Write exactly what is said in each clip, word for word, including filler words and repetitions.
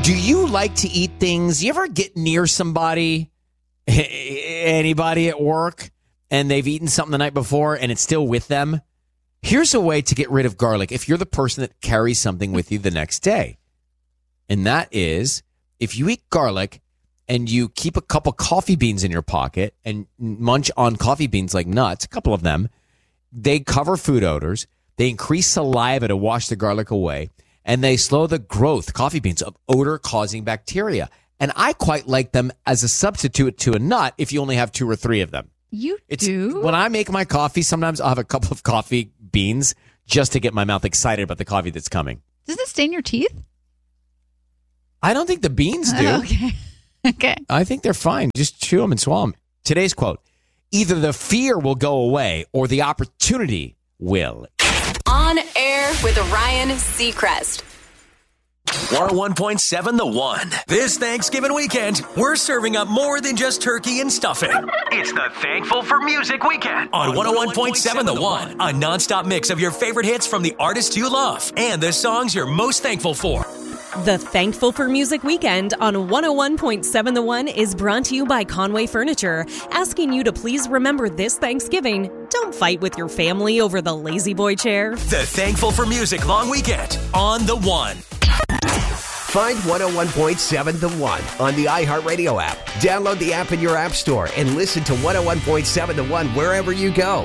Do you like to eat things? You ever get near somebody, anybody at work, and they've eaten something the night before and it's still with them? Here's a way to get rid of garlic if you're the person that carries something with you the next day. And that is, if you eat garlic and you keep a couple coffee beans in your pocket and munch on coffee beans like nuts, a couple of them, they cover food odors, they increase saliva to wash the garlic away, and they slow the growth, coffee beans, of odor-causing bacteria. And I quite like them as a substitute to a nut if you only have two or three of them. You it's, do? When I make my coffee, sometimes I'll have a couple of coffee beans just to get my mouth excited about the coffee that's coming. Does it stain your teeth? I don't think the beans do. Uh, okay. Okay. I think they're fine. Just chew them and swallow them. Today's quote: either the fear will go away or the opportunity will. On air with Ryan Seacrest. one oh one point seven The One. This Thanksgiving weekend, we're serving up more than just turkey and stuffing. It's the Thankful for Music weekend on one oh one point seven The One. A nonstop mix of your favorite hits from the artists you love and the songs you're most thankful for. The Thankful for Music weekend on one oh one point seven The One is brought to you by Conway Furniture, asking you to please remember this Thanksgiving, don't fight with your family over the lazy boy chair. The Thankful for Music long weekend on The One. Find one oh one point seven The One on the iHeartRadio app. Download the app in your app store and listen to one oh one point seven The One wherever you go.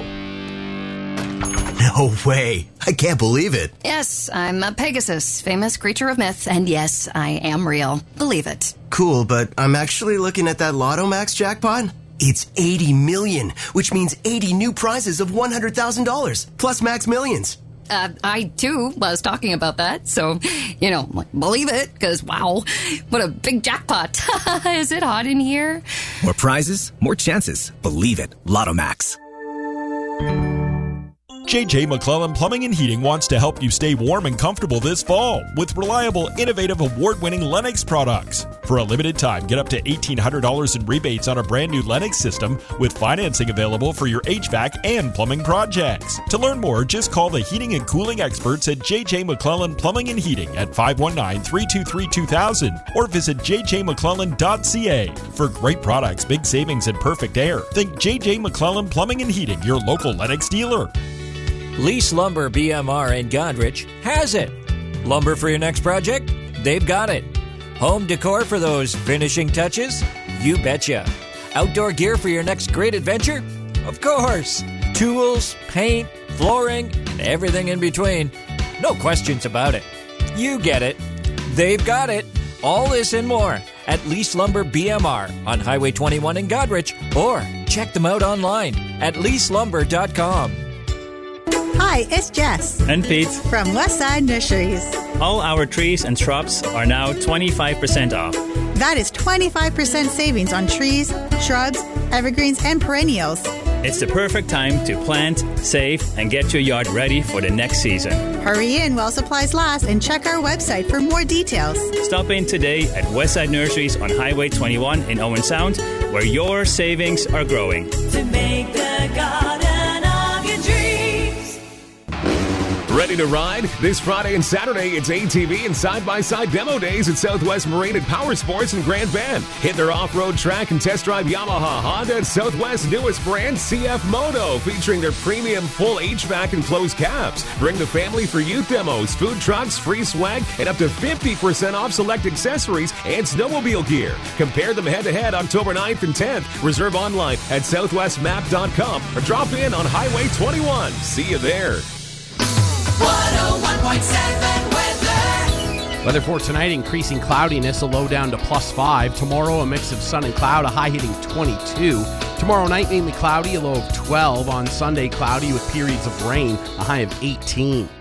No way. I can't believe it. Yes, I'm a Pegasus, famous creature of myth, and yes, I am real. Believe it. Cool, but I'm actually looking at that Lotto Max jackpot. It's eighty million, which means eighty new prizes of one hundred thousand dollars, plus Max Millions. Uh, I, too, was talking about that, so, you know, believe it, because, wow, what a big jackpot. Is it hot in here? More prizes, more chances. Believe it. Lotto Max. J J McClellan Plumbing and Heating wants to help you stay warm and comfortable this fall with reliable, innovative, award-winning Lennox products. For a limited time, get up to eighteen hundred dollars in rebates on a brand new Lennox system with financing available for your H V A C and plumbing projects. To learn more, just call the heating and cooling experts at J J McClellan Plumbing and Heating at five one nine, three two three, two thousand or visit j j mcclellan dot c a. For great products, big savings, and perfect air, think J J McClellan Plumbing and Heating, your local Lennox dealer. Lease Lumber B M R in Godrich has it. Lumber for your next project? They've got it. Home decor for those finishing touches? You betcha. Outdoor gear for your next great adventure? Of course. Tools, paint, flooring, and everything in between. No questions about it. You get it. They've got it. All this and more at Lease Lumber B M R on Highway twenty-one in Godrich, or check them out online at lease lumber dot com. Hi, it's Jess. And Pete. From Westside Nurseries. All our trees and shrubs are now twenty-five percent off. That is twenty-five percent savings on trees, shrubs, evergreens, and perennials. It's the perfect time to plant, save, and get your yard ready for the next season. Hurry in while supplies last and check our website for more details. Stop in today at Westside Nurseries on Highway twenty-one in Owen Sound, where your savings are growing. To make the garden of your dreams. Ready to ride? This Friday and Saturday, it's A T V and side-by-side demo days at Southwest Marine and Power Sports in Grand Bend. Hit their off-road track and test drive Yamaha, Honda, and Southwest's newest brand, C F Moto, featuring their premium full H V A C and closed cabs. Bring the family for youth demos, food trucks, free swag, and up to fifty percent off select accessories and snowmobile gear. Compare them head-to-head October ninth and tenth. Reserve online at southwest map dot com or drop in on Highway twenty-one. See you there. one oh one point seven weather. Weather for tonight, increasing cloudiness, a low down to plus five. Tomorrow, a mix of sun and cloud, a high hitting twenty-two. Tomorrow night, mainly cloudy, a low of twelve. On Sunday, cloudy with periods of rain, a high of eighteen.